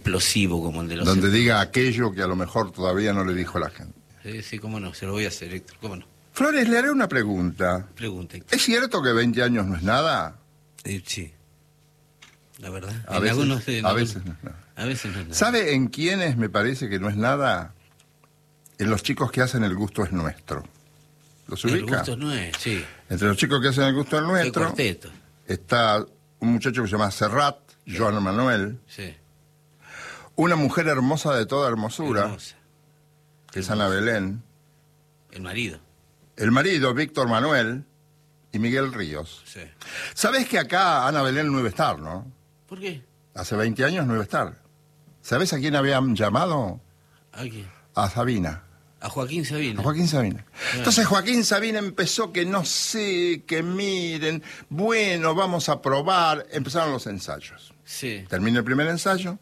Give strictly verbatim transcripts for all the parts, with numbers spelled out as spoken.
explosivo como el de los... Donde diga aquello que a lo mejor todavía no le dijo la gente. Sí, sí, cómo no, se lo voy a hacer, Héctor, cómo no. Flores, le haré una pregunta. Pregunta, Héctor. ¿Es cierto que veinte años no es nada? Eh, sí, la verdad. A en veces, algunos, en a algunos, veces no es nada. A veces no es nada. ¿Sabe en quiénes me parece que no es nada? En los chicos que hacen El gusto es nuestro. ¿Los ubica? El gusto no es, sí. Entre los chicos que hacen El gusto es nuestro cuarteto. está un muchacho que se llama Serrat, Joan Manuel. Sí. Una mujer hermosa de toda hermosura, Hermosa. que es Ana Belén. El marido. El marido, Víctor Manuel, y Miguel Ríos. Sí. ¿Sabés que acá Ana Belén no iba a estar, no? ¿Por qué? Hace veinte años no iba a estar. ¿Sabés a quién habían llamado? ¿A quién? A Sabina. A Joaquín Sabina. A Joaquín Sabina. Claro. Entonces Joaquín Sabina empezó que no sé, que miren, bueno, vamos a probar. Empezaron los ensayos. Sí. Termina el primer ensayo.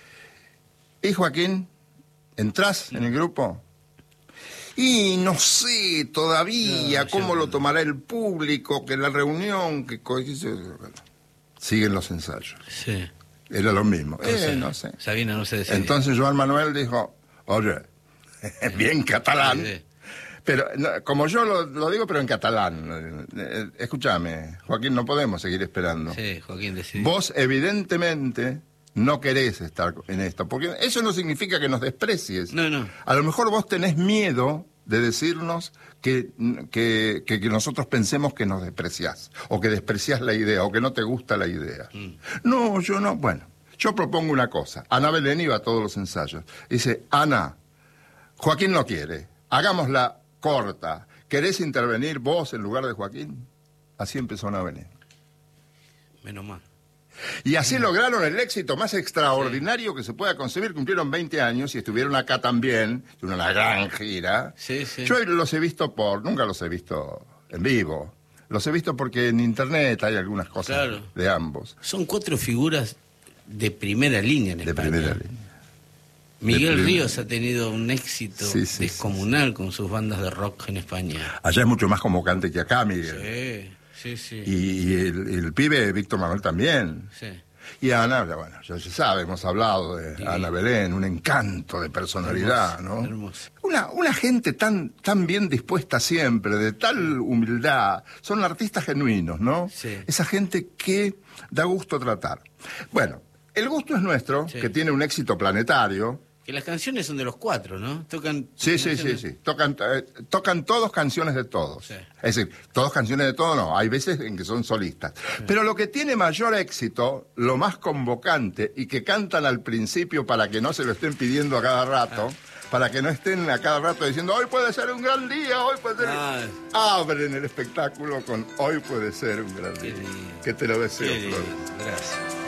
Y Joaquín, ¿entrás en el grupo? Y no sé todavía No, cómo yo lo no. tomará el público, que la reunión, que... co- que se- bueno, siguen los ensayos. Sí. Era lo mismo. Entonces, Eh, no sé. Sabina no se decidía. Entonces Joan Manuel dijo, oye, bien catalán, Sí, sí. pero no, como yo lo, lo digo, pero en catalán. Eh, eh, escúchame, Joaquín, no podemos seguir esperando. Sí, Joaquín decidió. Vos evidentemente no querés estar en esto, porque eso no significa que nos desprecies. No, no. A lo mejor vos tenés miedo de decirnos que, que, que, que nosotros pensemos que nos despreciás, o que despreciás la idea, o que no te gusta la idea. Mm. No, yo no, bueno, yo propongo una cosa. Ana Belén iba a todos los ensayos. Dice, Ana, Joaquín no quiere, hagámosla corta. ¿Querés intervenir vos en lugar de Joaquín? Así empezó Ana Belén. Menos mal. Y así lograron el éxito más extraordinario que se pueda concebir. Cumplieron veinte años y estuvieron acá también, en una gran gira. Sí, sí. Yo los he visto por... Nunca los he visto en vivo. Los he visto porque en internet hay algunas cosas Claro. de ambos. Son cuatro figuras de primera línea en De España. primera línea. Miguel de Ríos ha tenido un éxito Sí, sí, descomunal con sus bandas de rock en España. Allá es mucho más convocante que acá, Miguel. Sí, sí, sí. Y, y el, el pibe Víctor Manuel también. Sí. Y Ana, bueno, ya se sabe, hemos hablado de Sí. Ana Belén, un encanto de personalidad, Hermoso, ¿no? hermoso. Una, una gente tan, tan bien dispuesta siempre, de tal humildad. Son artistas genuinos, ¿no? Sí. Esa gente que da gusto tratar. Bueno, el gusto es nuestro, Sí. que tiene un éxito planetario. Que las canciones son de los cuatro, ¿no? Tocan... Sí, sí, sí, canciones- sí. Tocan, eh, tocan todos canciones de todos. Sí. Es decir, todos canciones de todos no. Hay veces en que son solistas. Pero lo que tiene mayor éxito, lo más convocante, y que cantan al principio para que no se lo estén pidiendo a cada rato, para que no estén a cada rato diciendo, hoy puede ser un gran día, hoy puede ser... Ah. Abren el espectáculo con hoy puede ser un gran Qué día. lindo. Que te lo deseo, Qué lindo. Flores. Gracias.